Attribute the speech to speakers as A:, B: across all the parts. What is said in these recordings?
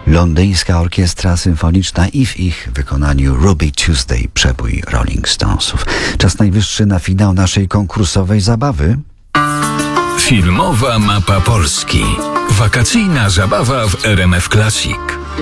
A: Londyńska Orkiestra Symfoniczna i w ich wykonaniu Ruby Tuesday, przebój Rolling Stonesów. Czas najwyższy na finał naszej konkursowej zabawy.
B: Filmowa mapa Polski. Wakacyjna zabawa w RMF Classic.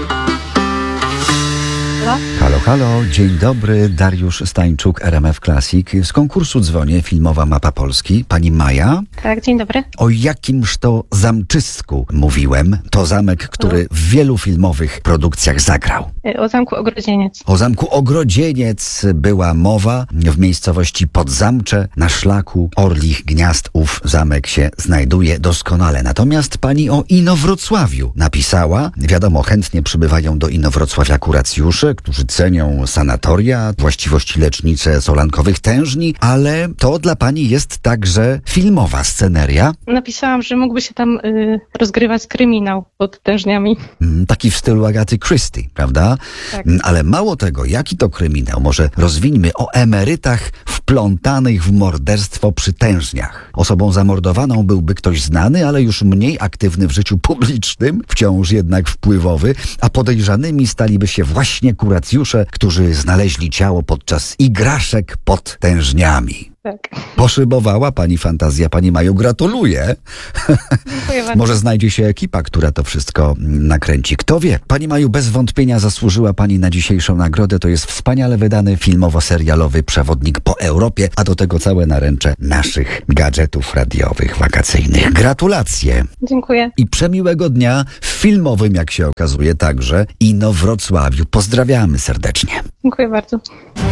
A: Halo, halo, dzień dobry, Dariusz Stańczuk, RMF Classic. Z konkursu dzwonię, Filmowa mapa Polski. Pani Maja?
C: Tak, dzień dobry.
A: O jakimż to zamczysku mówiłem? To zamek, który w wielu filmowych produkcjach zagrał.
C: O Zamku Ogrodzieniec.
A: O Zamku Ogrodzieniec była mowa. W miejscowości Podzamcze na szlaku Orlich Gniazd ów zamek się znajduje doskonale. Natomiast pani o Inowrocławiu napisała. Wiadomo, chętnie przybywają do Inowrocławia kuracjusze, którzy cenią sanatoria, właściwości lecznicze solankowych tężni, ale to dla pani jest także filmowa sceneria.
C: Napisałam, że mógłby się tam rozgrywać kryminał pod tężniami.
A: Taki w stylu Agaty Christie, prawda?
C: Tak.
A: Ale mało tego, jaki to kryminał? Może rozwińmy o emerytach wplątanych w morderstwo przy tężniach. Osobą zamordowaną byłby ktoś znany, ale już mniej aktywny w życiu publicznym, wciąż jednak wpływowy, a podejrzanymi staliby się właśnie kuracjusze, którzy znaleźli ciało podczas igraszek pod tężniami.
C: Tak.
A: Poszybowała pani fantazja, pani Maju, gratuluję.
C: Dziękuję bardzo.
A: Może znajdzie się ekipa, która to wszystko nakręci. Kto wie? Pani Maju, bez wątpienia zasłużyła pani na dzisiejszą nagrodę. To jest wspaniale wydany filmowo-serialowy przewodnik po Europie, a do tego całe naręcze naszych gadżetów radiowych, wakacyjnych. Gratulacje.
C: Dziękuję.
A: I przemiłego dnia w filmowym, jak się okazuje, także Inowrocławiu. Pozdrawiamy serdecznie.
C: Dziękuję bardzo.